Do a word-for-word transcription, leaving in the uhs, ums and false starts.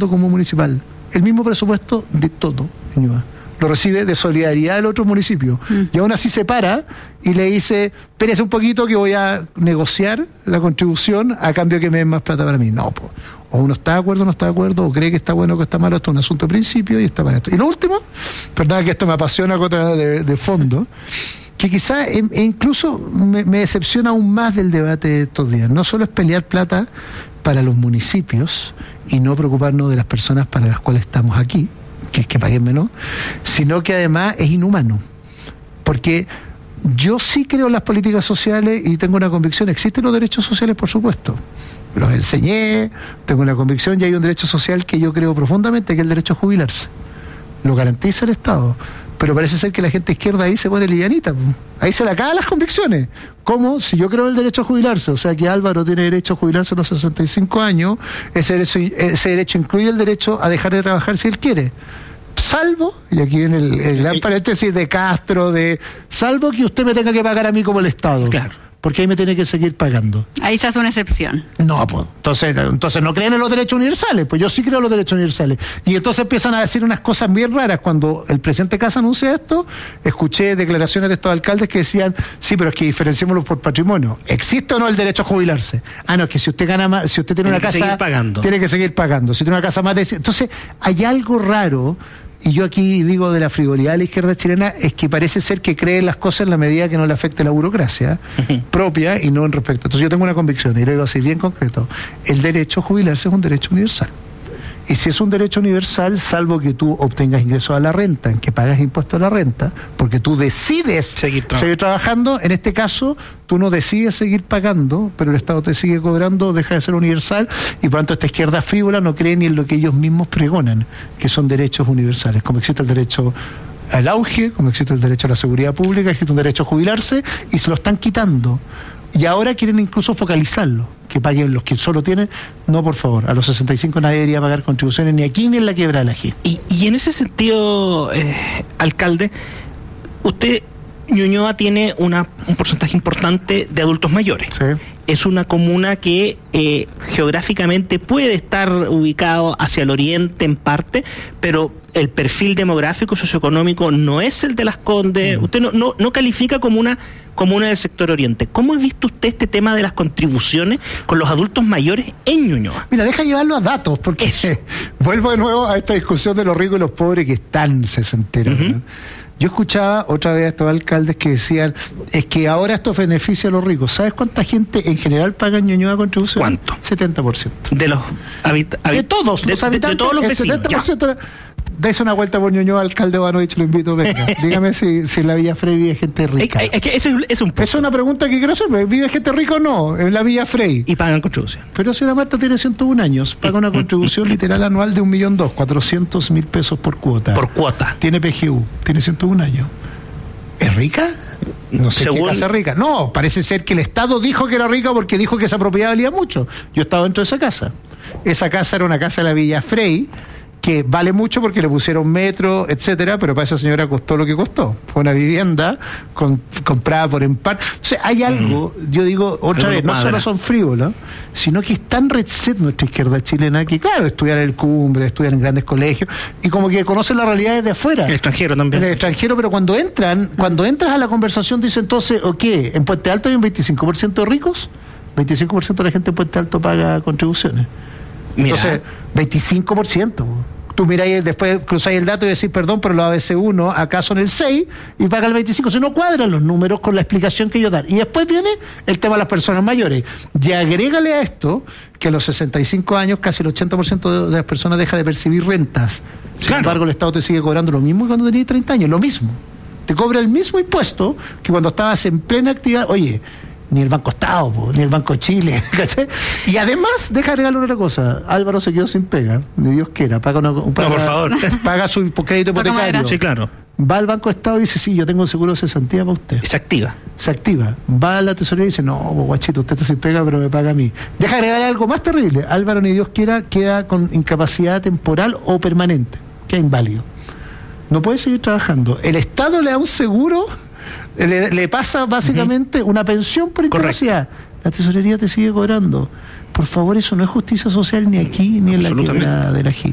fondo común municipal, el mismo presupuesto de todo, Ñuñoa. Lo recibe de solidaridad del otro municipio. Mm. Y aún así se para y le dice, espérese un poquito que voy a negociar la contribución a cambio que me den más plata para mí. No, pues, o uno está de acuerdo o no está de acuerdo, o cree que está bueno o que está malo, esto es un asunto de principio y está para esto. Y lo último, verdad que esto me apasiona cota de, de fondo, que quizá e, e incluso me, me decepciona aún más del debate de estos días. No solo es pelear plata para los municipios y no preocuparnos de las personas para las cuales estamos aquí, que es que paguen menos, sino que además es inhumano. Porque yo sí creo en las políticas sociales y tengo una convicción, existen los derechos sociales, por supuesto. Los enseñé, tengo una convicción y hay un derecho social que yo creo profundamente, que es el derecho a jubilarse. Lo garantiza el Estado. Pero parece ser que la gente izquierda ahí se pone livianita. Ahí se le acaban las convicciones. ¿Cómo? Si yo creo en el derecho a jubilarse, o sea que Álvaro tiene derecho a jubilarse a los sesenta y cinco años, ese derecho, ese derecho incluye el derecho a dejar de trabajar si él quiere. Salvo, y aquí viene el, el gran paréntesis de Castro, de salvo que usted me tenga que pagar a mí como el Estado. Claro. Porque ahí me tiene que seguir pagando. Ahí se hace una excepción. No, pues, entonces, entonces no creen en los derechos universales, pues yo sí creo en los derechos universales. Y entonces empiezan a decir unas cosas bien raras. Cuando el presidente Kast anuncia esto, escuché declaraciones de estos alcaldes que decían, sí, pero es que diferenciémoslo por patrimonio. ¿Existe o no el derecho a jubilarse? Ah, no, es que si usted gana más, si usted tiene, tiene una casa, seguir pagando. Tiene que seguir pagando. Si tiene una casa más de... Entonces, hay algo raro. Y yo aquí digo de la frivolidad de la izquierda chilena, es que parece ser que cree las cosas en la medida que no le afecte la burocracia uh-huh. propia y no en respecto. Entonces yo tengo una convicción, y lo digo así bien concreto, el derecho a jubilarse es un derecho universal. Y si es un derecho universal, salvo que tú obtengas ingresos a la renta, en que pagas impuestos a la renta, porque tú decides seguir, tra- seguir trabajando, en este caso tú no decides seguir pagando, pero el Estado te sigue cobrando, deja de ser universal, y por lo tanto esta izquierda frívola no cree ni en lo que ellos mismos pregonan, que son derechos universales, como existe el derecho al auge, como existe el derecho a la seguridad pública, existe un derecho a jubilarse, y se lo están quitando. Y ahora quieren incluso focalizarlo, que paguen los que solo tienen. No, por favor, a los sesenta y cinco nadie debería pagar contribuciones ni aquí ni en la quiebra de la G. Y, y en ese sentido, eh, alcalde, usted, Ñuñoa, tiene una, un porcentaje importante de adultos mayores. Sí. Es una comuna que eh, geográficamente puede estar ubicado hacia el oriente en parte, pero el perfil demográfico socioeconómico no es el de Las Condes. Mm. Usted no, no, no califica como una comuna del sector oriente. ¿Cómo ha visto usted este tema de las contribuciones con los adultos mayores en Ñuñoa? Mira, deja llevarlo a datos, porque vuelvo de nuevo a esta discusión de los ricos y los pobres que están sesenteros. Uh-huh. ¿no? Yo escuchaba otra vez a estos alcaldes que decían, es que ahora esto beneficia a los ricos. ¿Sabes cuánta gente en general paga en Ñuñoa contribución? ¿Cuánto? setenta por ciento. De los habit- habit- de todos de, los habitantes. De, de todos los vecinos. setenta por ciento. Dese una vuelta por Ñuñoa, alcalde Banovich, lo invito, venga. Dígame si, si en la Villa Frey vive gente rica. Es, es que ese es un punto. Es una pregunta que quiero hacer. ¿Vive gente rica o no en la Villa Frey? Y pagan contribución. Pero señora Marta tiene ciento uno años, paga una contribución literal anual de un millón dos, cuatrocientos mil pesos por cuota. Por cuota. Tiene P G U, tiene ciento uno años. ¿Es rica? No sé Según... qué casa rica. No, parece ser que el Estado dijo que era rica porque dijo que esa propiedad valía mucho. Yo estaba dentro de esa casa. Esa casa era una casa de la Villa Frey, que vale mucho porque le pusieron metro, etcétera, pero para esa señora costó lo que costó. Fue una vivienda con, comprada por empar. O sea, hay algo, mm. yo digo, otra vez, no solo son frívolos, sino que es tan red set nuestra izquierda chilena que, claro, estudian en el Cumbre, estudian en grandes colegios, y como que conocen la realidad desde afuera. El extranjero también. El extranjero, pero cuando entran, cuando entras a la conversación, dice entonces, ¿o qué? ¿En Puente Alto hay un veinticinco por ciento de ricos? veinticinco por ciento de la gente en Puente Alto paga contribuciones. Mira. Entonces, veinticinco por ciento. Tú miráis, después cruzáis el dato y decís, perdón, pero los A B C uno acá son el seis y paga el veinticinco. Si no cuadran los números con la explicación que ellos dan. Y después viene el tema de las personas mayores. Y agrégale a esto que a los sesenta y cinco años casi el ochenta por ciento de las personas deja de percibir rentas. Sin claro. embargo, el Estado te sigue cobrando lo mismo que cuando tenías treinta años, lo mismo. Te cobra el mismo impuesto que cuando estabas en plena actividad. Oye, ni el Banco Estado, po, ni el Banco Chile, ¿cachai? Y además, deja regalar otra cosa, Álvaro se quedó sin pega, ni Dios quiera, paga una, paga, no, por favor. paga su crédito hipotecario. Sí, claro. Va al Banco Estado y dice, sí, yo tengo un seguro de cesantía para usted. Se activa. Se activa. Va a la tesorería y dice, no, guachito, usted está sin pega, pero me paga a mí. Deja agregar algo más terrible, Álvaro, ni Dios quiera, queda con incapacidad temporal o permanente, queda inválido. No puede seguir trabajando. El Estado le da un seguro... Le, le pasa básicamente uh-huh. una pensión por incapacidad. La tesorería te sigue cobrando. Por favor, eso no es justicia social ni aquí ni en la quiebra de la G I.